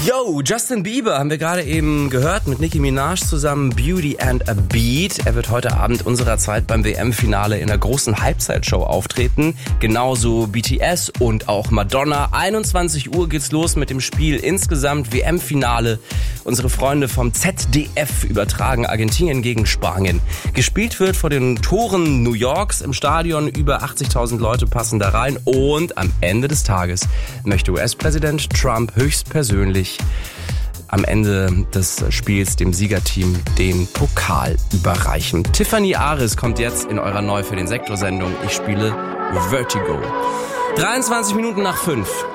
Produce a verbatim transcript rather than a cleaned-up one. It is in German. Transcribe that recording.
Yo, Justin Bieber haben wir gerade eben gehört mit Nicki Minaj zusammen, Beauty and a Beat. Er wird heute Abend unserer Zeit beim W M-Finale in der großen Halbzeitshow auftreten. Genauso B T S und auch Madonna. einundzwanzig Uhr geht's los mit dem Spiel insgesamt W M-Finale. Unsere Freunde vom Z D F übertragen Argentinien gegen Spanien. Gespielt wird vor den Toren New Yorks im Stadion. Über achtzigtausend Leute passen da rein. Und am Ende des Tages möchte U S-Präsident Trump höchstpersönlich am Ende des Spiels dem Siegerteam den Pokal überreichen. Tiffany Aris kommt jetzt in eurer Neu für den Sektor-Sendung. Ich spiele Vertigo. dreiundzwanzig Minuten nach fünf.